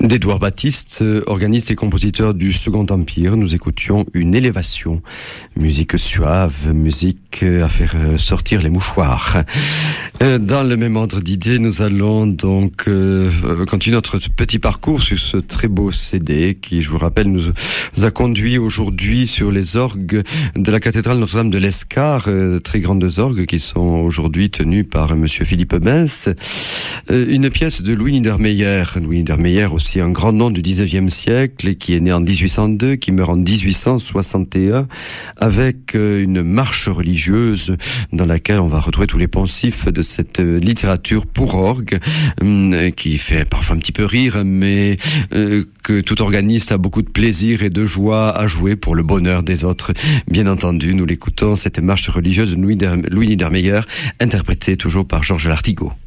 D'Édouard Baptiste, organiste et compositeur du Second Empire, nous écoutions une élévation. Musique suave, musique à faire sortir les mouchoirs. Dans le même ordre d'idées, nous allons donc continuer notre petit parcours sur ce très beau CD qui, je vous rappelle, nous a conduit aujourd'hui sur les orgues de la cathédrale Notre-Dame de l'Escar, très grandes orgues qui sont aujourd'hui tenues par monsieur Philippe Mens. Une pièce de Louis Niedermeyer. Louis Niedermeyer, aussi un grand nom du 19e siècle et qui est né en 1802, qui meurt en 1861 avec une marche religieuse dans laquelle on va retrouver tous les poncifs de cette littérature pour orgue qui fait parfois un petit peu rire, mais que tout organiste a beaucoup de plaisir et de joie à jouer pour le bonheur des autres. Bien entendu, nous l'écoutons, cette marche religieuse de Louis Niedermeyer, interprétée toujours par Georges Lartigot.